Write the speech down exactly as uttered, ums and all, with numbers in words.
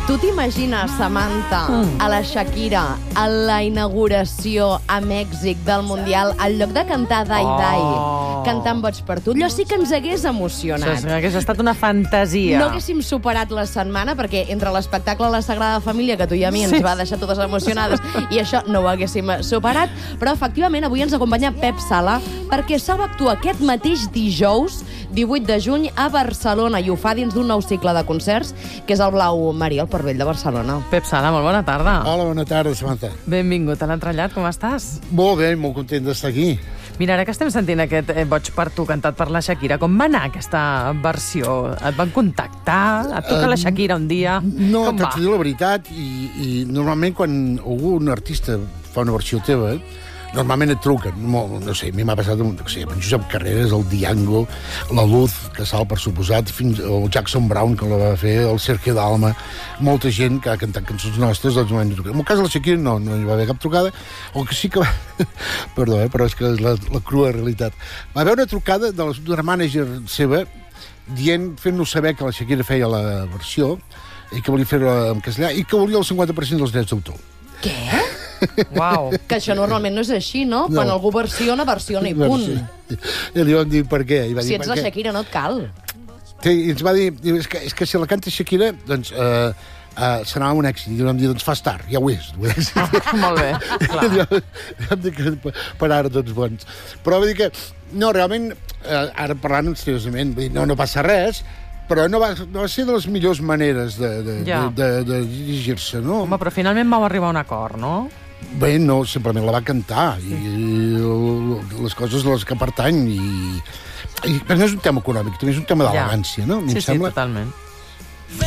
Tu t'imagines, Samantha, a la Shakira, a la inauguració a Mèxic del Mundial, al lloc de cantar Dai Dai, Oh. cantant Boig per tu? Allò sí que ens hagués emocionat. Això hagués estat una fantasia. No haguéssim superat la setmana, perquè entre l'espectacle La Sagrada Família, que tu i a mi ens Sí. va deixar totes emocionades, i això no ho haguéssim superat, però efectivament avui ens acompanya Pep Sala, perquè Sau actua aquest mateix dijous, divuit de juny, a Barcelona, i ho fa dins d'un nou cicle de concerts, que és el Blau Marí, al Port Vell de Barcelona. Pep Sala, molt bona tarda. Hola, bona tarda, Samantha. Benvingut a l'entrellat, com estàs? Molt bé, molt content d'estar aquí. Mira, ara que estem sentint aquest eh, Boig per tu cantat per la Shakira, com va anar aquesta versió? Et van contactar? Et toca la Shakira un dia? No, com va? t'haig de dir la veritat, i, i normalment quan algun artista fa una versió teva, normalment et truquen. No, no sé, a mi m'ha passat amb, no sé, amb Josep Carreras, el Diango, la Luz, que sal per suposat, fins el Jackson Brown, que la va fer, el Sergio Dalma, molta gent que ha cantat cançons nostres, doncs m'han trucat. En el cas de la Shakira no, no hi va haver cap trucada, o que sí que va... Perdó, eh, però és que és la, la crua realitat. Va haver una trucada d'una mànager seva dient, fent-nos saber que la Shakira feia la versió i que volia fer-ho en castellà i que volia el cinquanta per cent dels drets d'autor. Què? Uau. Que això normalment no és així, no? No. Quan algú versiona, versiona i punt. I li vam dir per què. I va Si dir, ets per la què? Shakira no et cal. Sí, i ens va dir, diu, és que, és que si la canta Shakira, doncs eh, eh, serà un èxit. I li vam dir, doncs fas tard, ja ho és. Ho és. Molt bé, clar. I vam dir que per ara tots bons. Però vull dir que, no, realment, eh, ara parlant seriosament, vull dir, no, no passa res, però no va, no va ser de les millors maneres de, de, Ja. de, de, de dirigir-se, no? Home, però finalment vau arribar a un acord, no? Bé, no, simplement la va cantar, i, i les coses a les que pertany, i, i però no és un tema econòmic, també és un tema d'elegància, no? A mi Sí, em sí, sembla. totalment.